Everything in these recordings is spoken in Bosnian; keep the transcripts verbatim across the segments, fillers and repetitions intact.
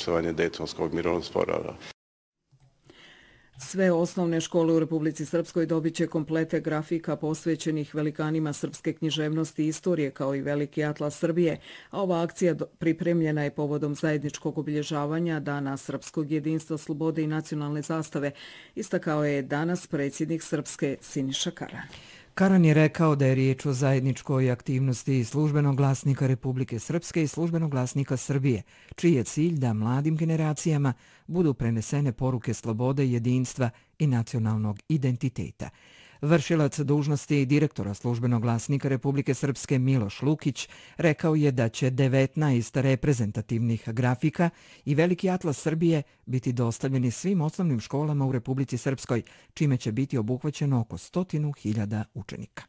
potpisovanje Dejtonskog mirovnog sporazuma. Sve osnovne škole u Republici Srpskoj dobit će komplete grafika posvećenih velikanima srpske književnosti i istorije kao i Veliki atlas Srbije, a ova akcija pripremljena je povodom zajedničkog obilježavanja Dana srpskog jedinstva, slobode i nacionalne zastave, istakao je danas predsjednik Srpske Siniša Karan. Karan je rekao da je riječ o zajedničkoj aktivnosti Službenog glasnika Republike Srpske i Službenog glasnika Srbije, čiji je cilj da mladim generacijama budu prenesene poruke slobode, jedinstva i nacionalnog identiteta. Vršilac dužnosti direktora Službenog glasnika Republike Srpske Miloš Lukić rekao je da će devetnaest reprezentativnih grafika i Veliki atlas Srbije biti dostavljeni svim osnovnim školama u Republici Srpskoj, čime će biti obuhvaćeno oko stotinu hiljada učenika.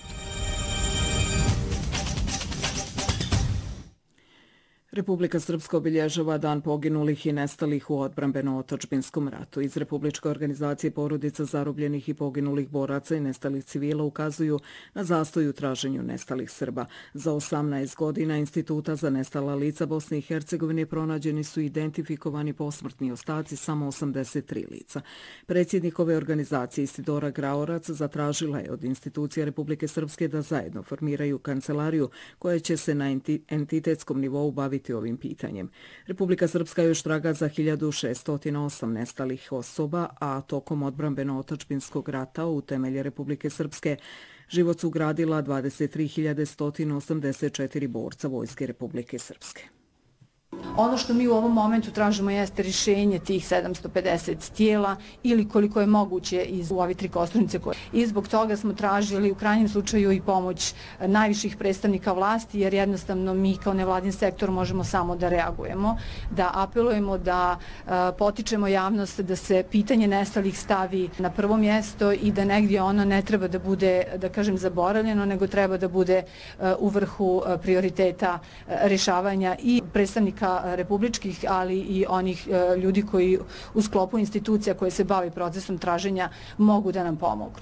Republika Srpska obilježava Dan poginulih i nestalih u odbrambeno-otadžbinskom ratu. Iz Republičke organizacije porodica zarobljenih i poginulih boraca i nestalih civila ukazuju na zastoj u traženju nestalih Srba. Za osamnaest godina Instituta za nestala lica Bosne i Hercegovine pronađeni su identifikovani posmrtni ostaci samo osamdeset tri lica. Predsjednik ove organizacije Istidora Graorac zatražila je od institucija Republike Srpske da zajedno formiraju kancelariju koja će se na entitetskom nivou baviti ovim pitanjem. Republika Srpska još traga za hiljadu šeststo osam nestalih osoba, a tokom odbrambeno-otadžbinskog rata u temelje Republike Srpske život su ugradila dvadeset tri hiljade sto osamdeset četiri borca Vojske Republike Srpske. Ono što mi u ovom momentu tražimo jeste rješenje tih sedamsto pedeset tijela ili koliko je moguće iz u ove tri kosturnice. I zbog toga smo tražili u krajnjem slučaju i pomoć najviših predstavnika vlasti, jer jednostavno mi kao nevladin sektor možemo samo da reagujemo, da apelujemo, da uh, potičemo javnost, da se pitanje nestalih stavi na prvo mjesto i da negdje ono ne treba da bude, da kažem, zaboravljeno, nego treba da bude uh, u vrhu uh, prioriteta uh, rješavanja i predstavnika republičkih, ali i onih e, ljudi koji u sklopu institucija koje se bavi procesom traženja mogu da nam pomognu.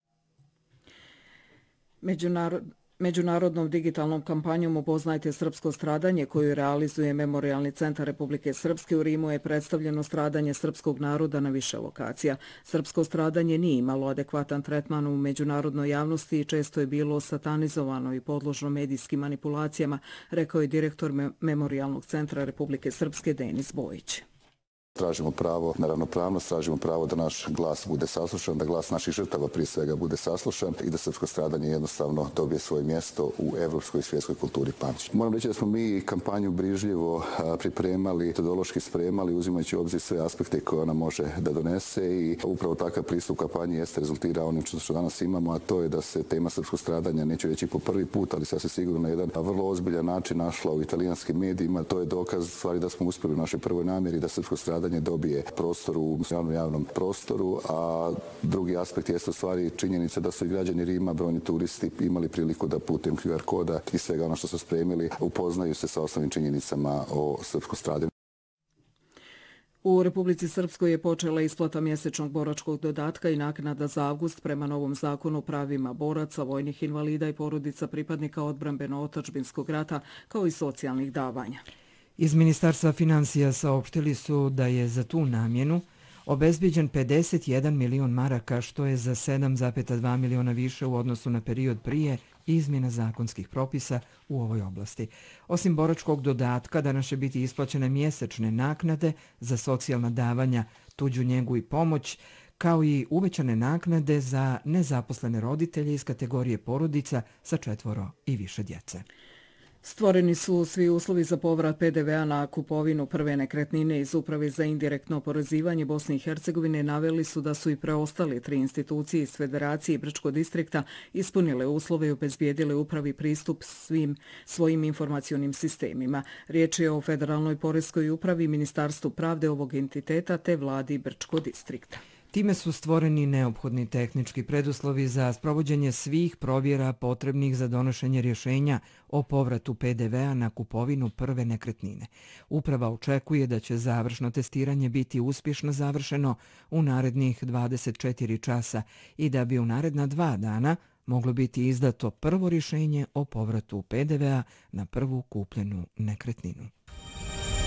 Međunarod... Međunarodnom digitalnom kampanjom Upoznajte srpsko stradanje koju realizuje Memorijalni centar Republike Srpske u Rimu je predstavljeno stradanje srpskog naroda na više lokacija. Srpsko stradanje nije imalo adekvatan tretman u međunarodnoj javnosti i često je bilo satanizovano i podložno medijskim manipulacijama, rekao je direktor Memorijalnog centra Republike Srpske Denis Bojić. Tražimo pravo na ravnopravnost, tražimo pravo da naš glas bude saslušan, da glas naših žrtava prije svega bude saslušan i da srpsko stradanje jednostavno dobije svoje mjesto u evropskoj i svjetskoj kulturi pamćenja. Moram reći da smo mi kampanju brižljivo pripremali, metodološki spremali, uzimajući u obzir sve aspekte koje ona može da donese i upravo takav pristup kampanji jeste rezultirao onim što danas imamo, a to je da se tema srpskog stradanja, neću reći po prvi put, ali sasvim sigurno na jedan vrlo ozbiljan način našla u italijanskim medijima. To je dokaz stvari da smo uspjeli u našoj prvoj namjeri da srpsko stradanje dobije prostor u javnom, javnom prostoru, a drugi aspekt jeste u stvari činjenica da su i građani Rima, brojni turisti imali priliku da putem Q R koda i svega ono što su spremili upoznaju se sa osnovnim činjenicama o srpskom stradanju. U Republici Srpskoj je počela isplata mjesečnog boračkog dodatka i naknada za avgust prema novom zakonu o pravima boraca, vojnih invalida i porodica pripadnika odbrambeno-otadžbinskog rata, kao i socijalnih davanja. Iz Ministarstva financija saopštili su da je za tu namjenu obezbijeđen pedeset jedan milion maraka, što je za sedam zarez dva miliona više u odnosu na period prije izmjena zakonskih propisa u ovoj oblasti. Osim boračkog dodatka, danas će biti isplaćene mjesečne naknade za socijalna davanja, tuđu njegu i pomoć, kao i uvećane naknade za nezaposlene roditelje iz kategorije porodica sa četvoro i više djece. Stvoreni su svi uslovi za povrat P D V-a na kupovinu prve nekretnine. Iz Uprave za indirektno oporezivanje Bosne i Hercegovine naveli su da su i preostale tri institucije iz Federacije i Brčkog distrikta ispunile uslove i obezbijedile upravi pristup svim svojim informacionim sistemima. Riječ je o Federalnoj poreskoj upravi, Ministarstvu pravde ovog entiteta te vladi Brčkog distrikta. Time su stvoreni neophodni tehnički preduslovi za sprovođenje svih provjera potrebnih za donošenje rješenja o povratu P D V-a na kupovinu prve nekretnine. Uprava očekuje da će završno testiranje biti uspješno završeno u narednih dvadeset četiri časa i da bi u naredna dva dana moglo biti izdato prvo rješenje o povratu P D V-a na prvu kupljenu nekretninu.